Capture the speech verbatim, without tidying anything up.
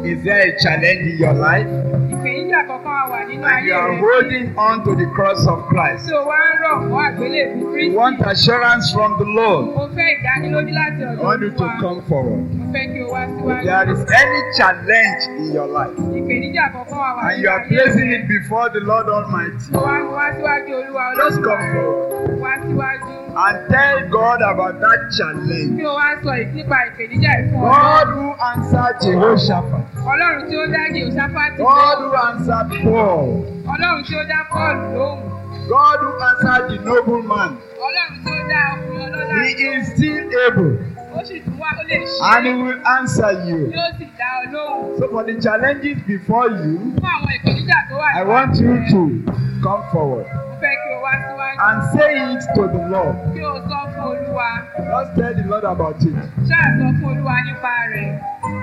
Is there a challenge in your life? Ìpèníjà kankan wà nínú And ayé you are rẹ. holding on to the cross of Christ. Tí o wá ń rọ̀ mọ́ àgbélébùú You Kristi. want assurance from the Lord. Mo fẹ́ ìdánilójú láti I ọ̀dọ̀ want you to Olúwa. come forward. Mo fẹ́ kí o wá If síwájú. there is any challenge in your life Ìpèníjà kankan wà wà and nínú you are ayé placing rẹ. it before the Lord Almighty, Mo wá wá síwájú Olúwa just Olódùmarè. come forward Wá síwájú. and tell God about that challenge. Kí o wá sọ nípa ìpèníjà ìfún God Ọlọ́run. who answered Jehoshaphat, Ọlọ́run tí ó dá Jèhóṣáfátì God lóhùn. who answered Paul, Ọlọ́run tí ó dá Pọ́ọ̀lù lóhùn. God who answered the nobleman, Ọlọ́run tí ó dá ọkùnrin ọlọ́lá. He is still able Ó sì tún wá ó lè ṣe and He é. will answer you. Yóò sì dá ọ lóhùn. So for the challenges before you, Fún àwọn ìpèníjà tó wà I níwájú want you rẹ, to come forward mo fẹ́ kí o wá síwájú. and say it to the Lord. Kí o sọ fún Olúwa. Just tell the Lord about it. Ṣáà sọ fún Olúwa nípa rẹ̀.